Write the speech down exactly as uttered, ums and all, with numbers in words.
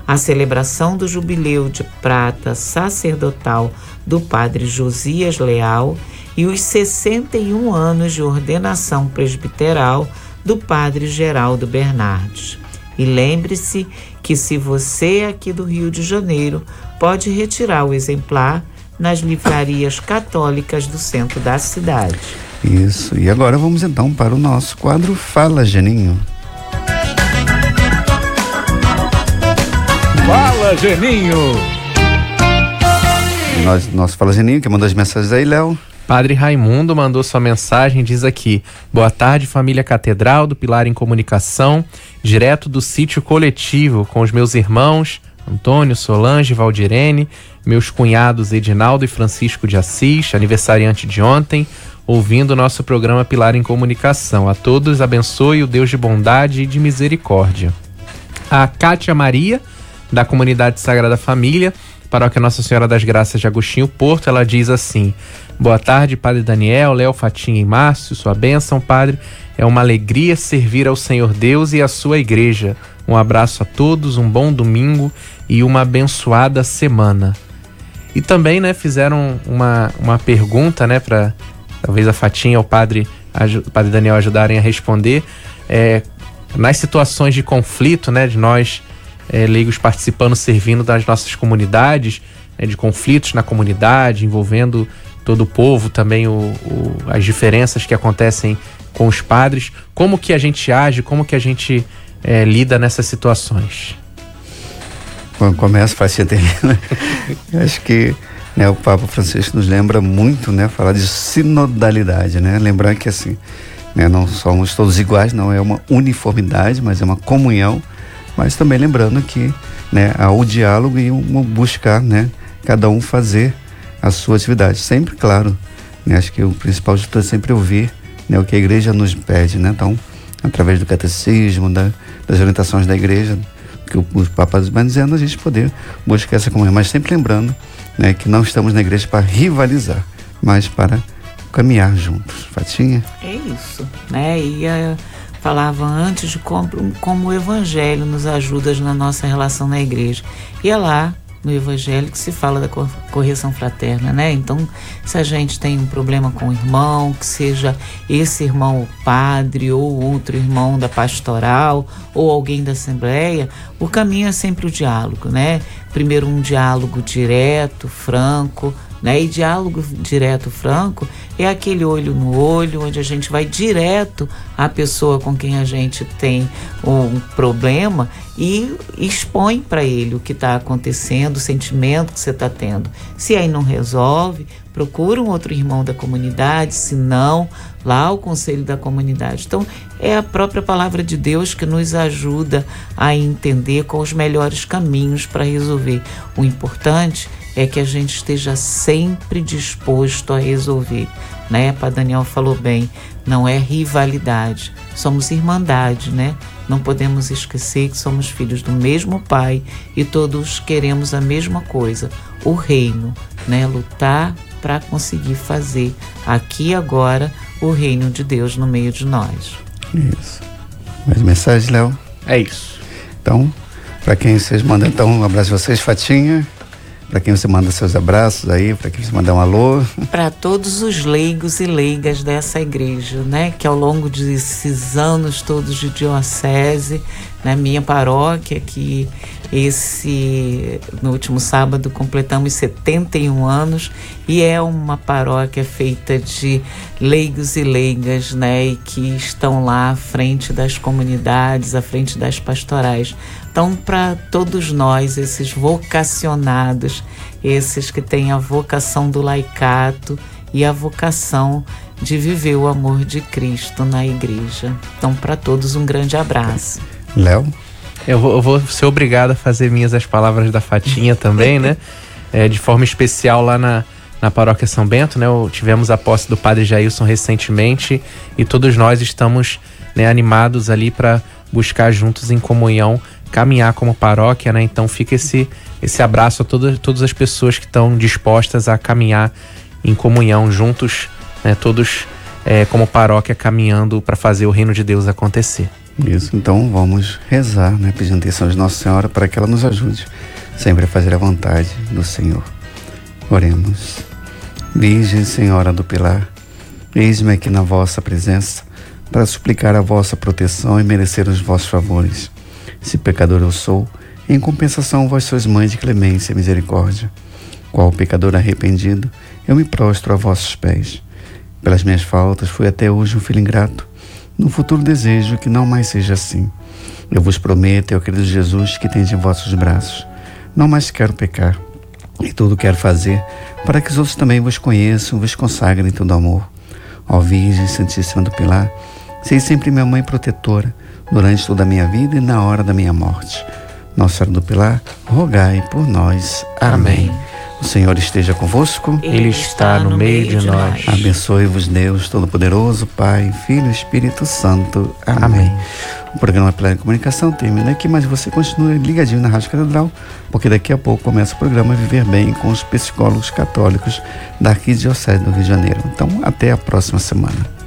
a celebração do jubileu de prata sacerdotal do padre Josias Leal e os sessenta e um anos de ordenação presbiteral do padre Geraldo Bernardes. E lembre-se que se você é aqui do Rio de Janeiro, pode retirar o exemplar nas livrarias católicas do centro da cidade. Isso, e agora vamos então para o nosso quadro Fala, Geninho. Fala, Geninho! E nós, nosso Fala, Geninho, que mandou as mensagens aí, Léo. Padre Raimundo mandou sua mensagem, diz aqui: boa tarde, família Catedral do Pilar em Comunicação, direto do sítio coletivo, com os meus irmãos Antônio, Solange, Valdirene, meus cunhados Edinaldo e Francisco de Assis, aniversariante de ontem, ouvindo o nosso programa Pilar em Comunicação. A todos abençoe o Deus de bondade e de misericórdia. A Cátia Maria, da Comunidade Sagrada Família, Paróquia Nossa Senhora das Graças de Agostinho Porto, ela diz assim: boa tarde, Padre Daniel, Léo, Fatinha e Márcio, sua bênção, Padre. É uma alegria servir ao Senhor Deus e à sua igreja. Um abraço a todos, um bom domingo e uma abençoada semana. E também, né, fizeram uma, uma pergunta, né, para talvez a Fatinha ou o Padre, o Padre Daniel ajudarem a responder. É, nas situações de conflito, né, de nós é, leigos participando, servindo das nossas comunidades, né, de conflitos na comunidade, envolvendo todo o povo, também o, o, as diferenças que acontecem com os padres, como que a gente age, como que a gente é, lida nessas situações? Quando começa, faz sentido, né? Acho que, né, o Papa Francisco nos lembra muito, né, falar de sinodalidade, né? Lembrando que assim, né, não somos todos iguais, não é uma uniformidade, mas é uma comunhão, mas também lembrando que, né, há o diálogo e um buscar, né, cada um fazer a sua atividade. Sempre, claro, né, acho que o principal de tudo é sempre ouvir, né, o que a igreja nos pede, né? Então, através do catecismo, da, das orientações da igreja, que o, os papas vão dizendo, a gente poder buscar essa comunhão, mas sempre lembrando, né, que não estamos na igreja para rivalizar, mas para caminhar juntos. Fatinha? É isso, né? E uh, falava antes de como, como o Evangelho nos ajuda na nossa relação na igreja. E é lá no Evangelho que se fala da correção fraterna, né? Então, se a gente tem um problema com o irmão, que seja esse irmão o padre, ou outro irmão da pastoral, ou alguém da assembleia, o caminho é sempre o diálogo, né? Primeiro um diálogo direto, franco, né? E diálogo direto, franco, é aquele olho no olho, onde a gente vai direto à pessoa com quem a gente tem um problema e expõe para ele o que está acontecendo, o sentimento que você está tendo. Se aí não resolve, procura um outro irmão da comunidade, se não, lá o conselho da comunidade. Então, é a própria palavra de Deus que nos ajuda a entender quais os melhores caminhos para resolver. O importante é que a gente esteja sempre disposto a resolver, né? Padre Daniel falou bem, não é rivalidade, somos irmandade, né? Não podemos esquecer que somos filhos do mesmo Pai e todos queremos a mesma coisa, o reino, né? Lutar para conseguir fazer aqui e agora o reino de Deus no meio de nós. Isso. Mais mensagem, Léo? É isso. Então, para quem vocês mandam, então, um abraço a vocês, Fatinha. Para quem você manda seus abraços aí, para quem você manda um alô. Para todos os leigos e leigas dessa igreja, né? Que ao longo desses anos todos de diocese, na minha paróquia, que esse, no último sábado completamos setenta e um anos, e é uma paróquia feita de leigos e leigas, né? E que estão lá à frente das comunidades, à frente das pastorais. Então, para todos nós, esses vocacionados, esses que têm a vocação do laicato e a vocação de viver o amor de Cristo na igreja. Então, para todos, um grande abraço. Léo? Eu vou, eu vou ser obrigado a fazer minhas as palavras da Fatinha também, né? É, de forma especial lá na, na Paróquia São Bento, né? Tivemos a posse do Padre Jailson recentemente e todos nós estamos, né, animados ali para buscar juntos em comunhão, caminhar como paróquia, né? Então fica esse, esse abraço a todas, todas as pessoas que estão dispostas a caminhar em comunhão juntos, né? Todos é, como paróquia caminhando para fazer o reino de Deus acontecer. Isso, então vamos rezar, né, pedindo atenção de Nossa Senhora para que ela nos ajude sempre a fazer a vontade do Senhor. Oremos. Virgem Senhora do Pilar, eis-me aqui na vossa presença para suplicar a vossa proteção e merecer os vossos favores. Se pecador eu sou, em compensação vós sois mãe de clemência e misericórdia. Qual pecador arrependido, eu me prostro a vossos pés. Pelas minhas faltas fui até hoje um filho ingrato. No futuro desejo que não mais seja assim. Eu vos prometo, ó querido Jesus, que tende em vossos braços. Não mais quero pecar, e tudo quero fazer para que os outros também vos conheçam, vos consagrem em todo amor. Ó Virgem Santíssima do Pilar, sei sempre minha mãe protetora, durante toda a minha vida e na hora da minha morte. Nossa Senhora do Pilar, rogai por nós. Amém. O Senhor esteja convosco. Ele está no meio de nós. Abençoe-vos Deus Todo-Poderoso, Pai, Filho e Espírito Santo. Amém. Amém. O programa Pilar em Comunicação termina aqui, mas você continua ligadinho na Rádio Catedral, porque daqui a pouco começa o programa Viver Bem com os psicólogos católicos da Arquidiocese do Rio de Janeiro. Então, até a próxima semana.